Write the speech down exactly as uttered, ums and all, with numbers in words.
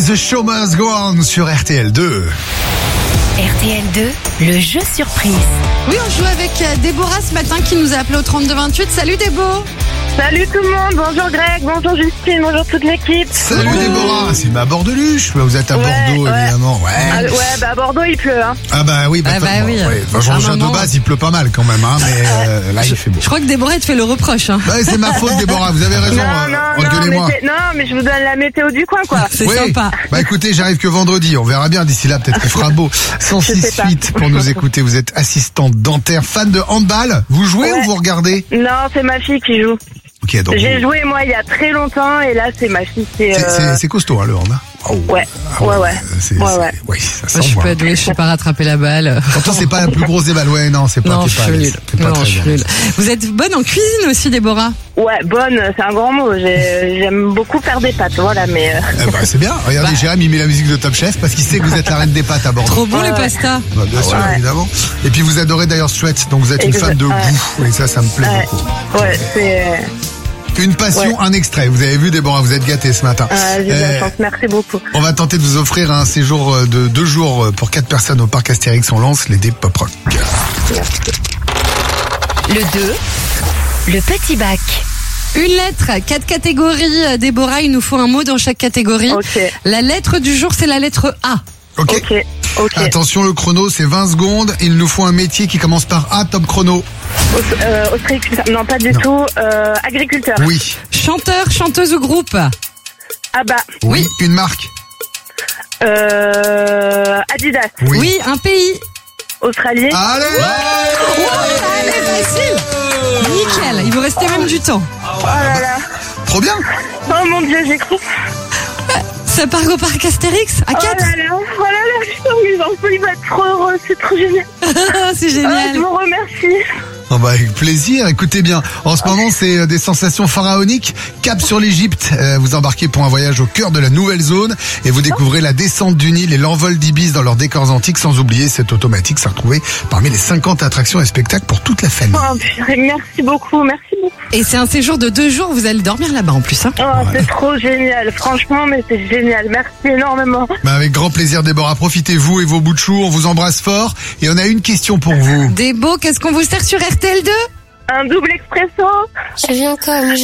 The Show Must Go On sur R T L deux. R T L deux, le jeu surprise. Oui, on joue avec Déborah ce matin qui nous a appelé au trente-deux vingt-huit. Salut Débo. Salut tout le monde, bonjour Greg, bonjour Justine, bonjour toute l'équipe. Salut Déborah, c'est ma Bordeluche. Vous êtes à Ouais, Bordeaux ouais. évidemment. Ouais. Ah, ouais, bah à Bordeaux il pleut, hein. Ah bah oui, bah, Ah bah bon, oui. ouais. Enfin, Un Jean-Jean de moment. base, il pleut pas mal quand même, hein, mais euh, là il fait beau. Je crois que Déborah te fait le reproche. Hein. Ouais, c'est ma faute Déborah, vous avez raison. Non, euh, non, non, Engueulez-moi. mais c'est- non, mais je vous donne la météo du coin, quoi. C'est Oui. sympa. Bah écoutez, j'arrive que vendredi, on verra bien d'ici là, peut-être qu'il fera beau. cent six sais pas. huit pour nous écouter, vous êtes assistante dentaire, fan de handball. Vous jouez Ouais. ou vous regardez? Non, c'est ma fille qui joue. Ok, donc J'ai vous- joué moi il y a très longtemps et là c'est ma fille qui c'est, euh... c'est, c'est costaud hein, le hand. Hein. Oh. Ouais, Ah ouais, ouais. C'est, Ouais, c'est- ouais. ouais, ça Moi, sent je suis moi. pas douée, je sais pas rattraper la balle. Pourtant c'est pas la plus grosse des balles, ouais non c'est pas, Non, t'es je pas, suis à l'aise. nulle. T'es pas Non, très je suis bien. nulle. Vous êtes bonne en cuisine aussi, Déborah. Ouais, bonne, c'est un grand mot. J'ai- J'aime beaucoup faire des pâtes, voilà, mais euh... Eh ben, c'est bien, regardez Bah. Jérémy, il met la musique de Top Chef parce qu'il sait que vous êtes la reine des pâtes à Bordeaux. Trop bon les Ouais. pastas. Bah, bien sûr, Ouais. évidemment. Et puis vous adorez d'ailleurs Sweat, donc vous êtes une Exact. fan de Ouais. goût. Et ça, ça me plaît ouais, beaucoup. ouais, c'est. Une passion, Ouais. un extrait. Vous avez vu Déborah, vous êtes gâtés ce matin. Ah, j'ai de Euh, la chance, merci beaucoup. On va tenter de vous offrir un séjour de deux jours pour quatre personnes au parc Astérix. On lance les dés Pop Rock. Le deux, le petit bac. Une lettre, quatre catégories. Déborah, il nous faut un mot dans chaque catégorie. Ok, La lettre du jour, c'est la lettre A. Ok. ok, ok. Attention, le chrono, c'est vingt secondes. Il nous faut un métier qui commence par A, top chrono. Aus- euh, ostréiculteur. Non, pas du Non. tout. Euh, agriculteur. Oui. Chanteur, chanteuse ou groupe. Ah bah, Oui. Une marque. euh, Adidas. Oui. Oui, un pays. Australien. Allez! Allez, facile. Nickel, il vous restait même du temps. Oh là là. Trop bien! Oh mon dieu, j'ai cru. Ça part au parc Astérix à Oh quatre. là là. Oh là là, putain, mais j'en peux, il va être trop heureux. C'est trop génial. C'est Ah, génial. je vous remercie. Oh bah, avec plaisir, écoutez bien. En ce moment, c'est euh, des sensations pharaoniques. Cap sur l'Égypte. Euh, vous embarquez pour un voyage au cœur de la nouvelle zone et vous découvrez la descente du Nil et l'envol d'Ibis dans leurs décors antiques, sans oublier cette automatique s'est retrouvée parmi les cinquante attractions et spectacles pour toute la famille. Oh, purée, merci beaucoup, merci beaucoup. Et c'est un séjour de deux jours, vous allez dormir là-bas en plus. Hein. Oh, c'est trop génial. Franchement, mais c'est génial. Merci énormément. Bah, avec grand plaisir, Déborah. Profitez-vous et vos bouts de chou. On vous embrasse fort. Et on a une question pour vous. Des beaux, qu'est-ce qu'on vous sert sur R T L deux? Un double expresso. Je viens comme